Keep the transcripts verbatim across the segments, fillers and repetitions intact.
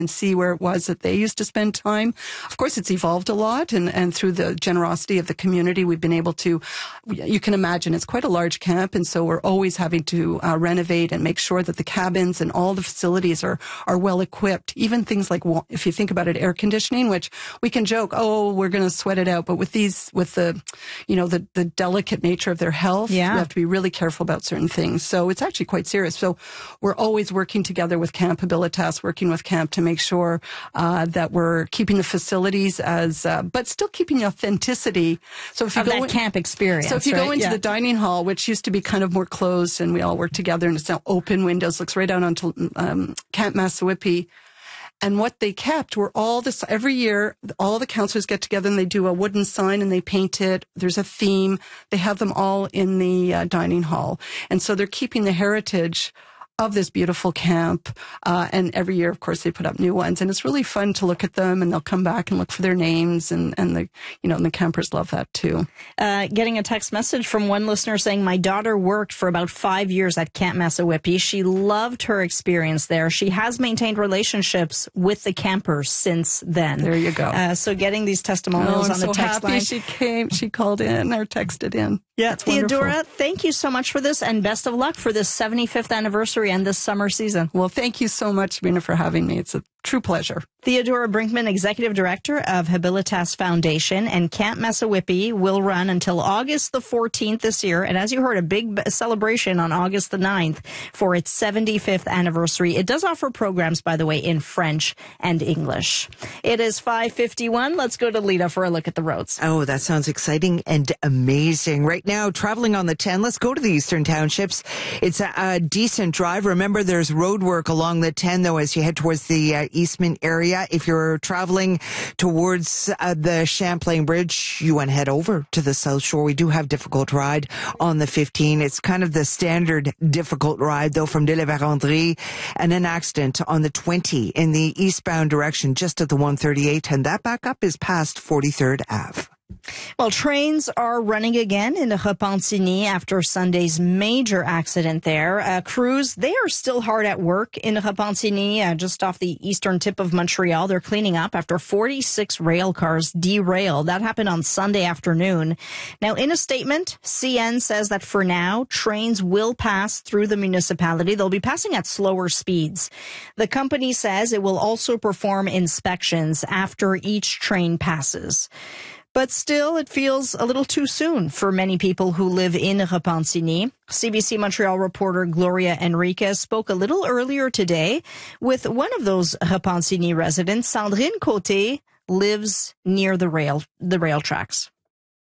and see where it was that they used to spend time. Of course, it's evolved a lot, and, and through the generosity of the community, we've been able to, you can imagine it's quite a large camp, and so we're always having to uh, renovate and make sure that the cabins and all the facilities are, are well equipped. Even things like, if you think about it, air conditioning, which we can joke, oh, we're going to sweat it out, but with these, with the, you know, the, the delicate nature of their health, yeah. we have to be really careful about certain things. So it's actually quite serious. So we're always working together with Camp Habilitas, working with Camp to make sure uh, that we're keeping the facilities as, uh, but still keeping the authenticity. So if you of go that in, camp experience. So if you right? go into yeah. the dining hall, which used to be kind of more closed, and we all work together, and it's now open windows, looks right out onto um, Camp Massawippi. And what they kept were all this, every year, all the counselors get together and they do a wooden sign and they paint it. There's a theme. They have them all in the uh, dining hall. And so they're keeping the heritage of this beautiful camp. Uh, and every year, of course, they put up new ones. And it's really fun to look at them, and they'll come back and look for their names. And, and the, you know, and the campers love that too. Uh, getting a text message from one listener saying, my daughter worked for about five years at Camp Massawippi. She loved her experience there. She has maintained relationships with the campers since then. There you go. Uh, so getting these testimonials oh, on the so text happy line. She came, she called in or texted in. Yeah, That's Theodora, wonderful. Thank you so much for this, and best of luck for this seventy-fifth anniversary and this summer season. Well, thank you so much, Sabrina, for having me. It's a true pleasure. Theodora Brinkman, Executive Director of Habilitas Foundation, and Camp Massawippi will run until August the fourteenth this year. And as you heard, a big celebration on August the ninth for its seventy-fifth anniversary. It does offer programs, by the way, in French and English. It is five fifty-one. Let's go to Lita for a look at the roads. Oh, that sounds exciting and amazing. Right now, traveling on the ten, let's go to the Eastern Townships. It's a, a decent drive. Remember, there's road work along the ten, though, as you head towards the uh, Eastman area. If you're traveling towards uh, the Champlain Bridge, you want to head over to the South Shore. We do have difficult ride on the fifteen. It's kind of the standard difficult ride, though, from De La Vérendrye, and an accident on the twenty in the eastbound direction just at the one thirty-eight, and that backup is past forty-third Avenue. Well, trains are running again in Repentigny after Sunday's major accident there. Uh, crews, they are still hard at work in Repentigny, uh, just off the eastern tip of Montreal. They're cleaning up after forty-six rail cars derailed. That happened on Sunday afternoon. Now, in a statement, C N says that for now, trains will pass through the municipality. They'll be passing at slower speeds. The company says it will also perform inspections after each train passes. But still, it feels a little too soon for many people who live in Repentigny. C B C Montreal reporter Gloria Enriquez spoke a little earlier today with one of those Repentigny residents. Sandrine Côté lives near the rail, the rail tracks.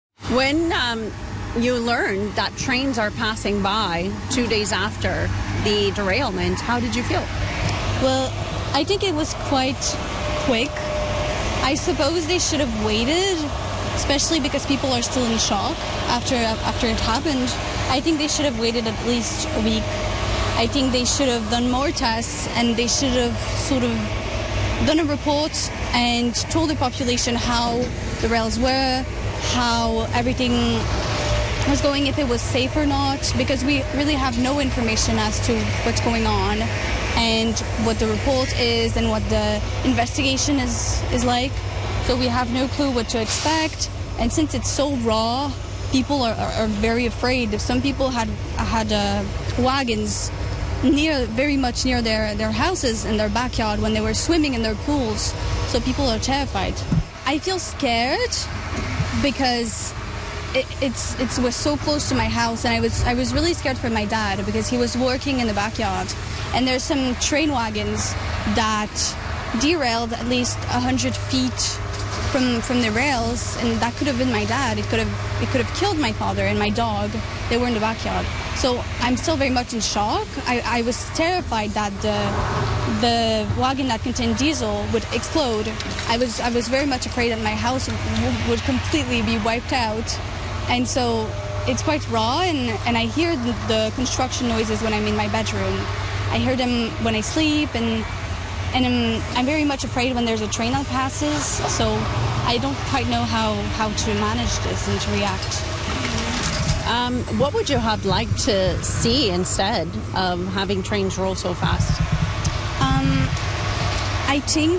When um, you learned that trains are passing by two days after the derailment, how did you feel? Well, I think it was quite quick. I suppose they should have waited, especially because people are still in shock after after it happened. I think they should have waited at least a week. I think they should have done more tests, and they should have sort of done a report and told the population how the rails were, how everything was going, if it was safe or not, because we really have no information as to what's going on and what the report is and what the investigation is, is like. So we have no clue what to expect. And since it's so raw, people are, are, are very afraid. Some people had had uh, wagons near, very much near their, their houses in their backyard when they were swimming in their pools. So people are terrified. I feel scared because it, it's it was so close to my house, and I was I was really scared for my dad because he was working in the backyard. And there's some train wagons that derailed at least one hundred feet from from the rails, and that could have been my dad. It could have it could have killed my father and my dog. They were in the backyard. So I'm still very much in shock. I, I was terrified that the the wagon that contained diesel would explode. I was I was very much afraid that my house w- would completely be wiped out. And so it's quite raw, and, and I hear the, the construction noises when I'm in my bedroom. I hear them when I sleep, and and I'm, I'm very much afraid when there's a train that passes, so I don't quite know how, how to manage this and to react. Um, what would you have liked to see instead of having trains roll so fast? Um, I think